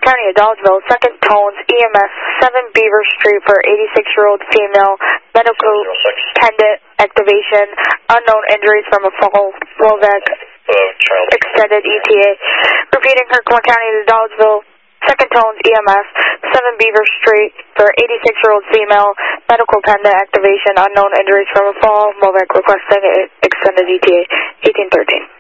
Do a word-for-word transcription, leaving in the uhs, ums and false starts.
County of Dodgeville, second tones, E M S, seven Beaver Street for eighty-six-year-old female, medical attendant activation, unknown injuries from a fall, Wolvac, extended E T A. Repeating, Herkimer County to Dodgeville, second tones, E M S, seven Beaver Street for eighty-six-year-old female, medical attendant activation, unknown injuries from a fall, Wolvac requesting extended E T A, eighteen thirteen.